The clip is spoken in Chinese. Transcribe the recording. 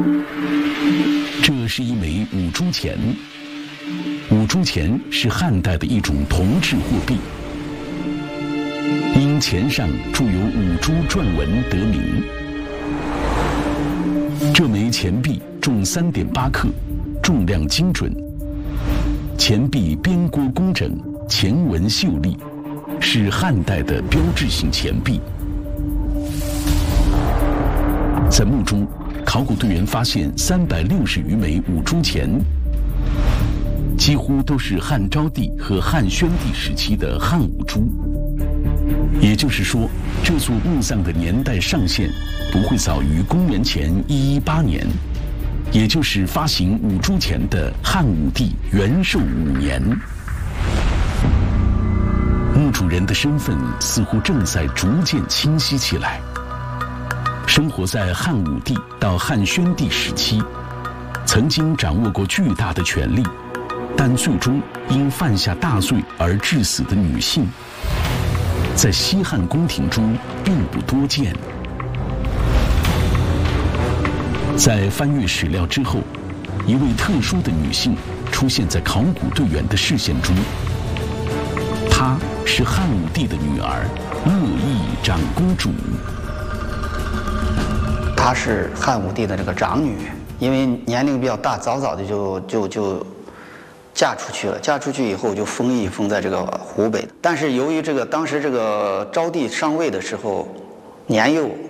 这是一枚五铢钱。五铢钱是汉代的一种铜制货币，因钱上铸有五铢篆文得名。这枚钱币重3.8克，重量精准。钱币边郭工整，钱纹秀丽，是汉代的标志性钱币。在墓中，考古队员发现360余枚五铢钱，几乎都是汉昭帝和汉宣帝时期的汉五铢。也就是说，这座墓葬的年代上限不会早于公元前118年，也就是发行五铢钱的汉武帝元寿5年。墓主人的身份似乎正在逐渐清晰起来。生活在汉武帝到汉宣帝时期，曾经掌握过巨大的权力，但最终因犯下大罪而致死的女性，在西汉宫廷中并不多见。在翻阅史料之后，一位特殊的女性出现在考古队员的视线中。她是汉武帝的女儿乐毅长公主。 她是汉武帝的这个长女，因为年龄比较大，早早的就嫁出去了。嫁出去以后就封邑封在这个湖北，但是由于当时这个昭帝上位的时候年幼，